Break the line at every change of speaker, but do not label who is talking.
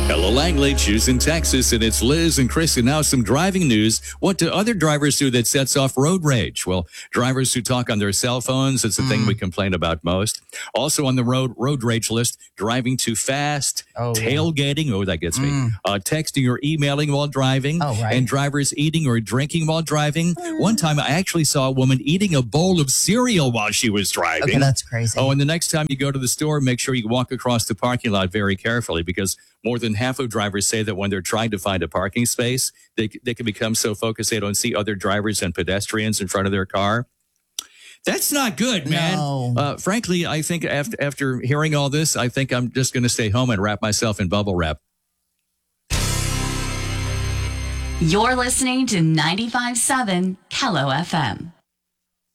Hello, Langley, Houston, Texas, and it's Liz and Chris. And now some driving news. What do other drivers do that sets off road rage? Well, drivers who talk on their cell phones, it's the thing we complain about most. Also on the road rage list, driving too fast, tailgating, that gets me, texting or emailing while driving, and drivers eating or drinking while driving. One time I actually saw a woman eating a bowl of cereal while she was driving.
Okay, that's crazy.
And the next time you go to the store, make sure you walk across the parking lot very carefully, because more than half of drivers say that when they're trying to find a parking space, they can become so focused they don't see other drivers and pedestrians in front of their car. That's not good, man.
No.
Frankly, I think after hearing all this, I think I'm just going to stay home and wrap myself in bubble wrap.
You're listening to 95.7 Kello FM.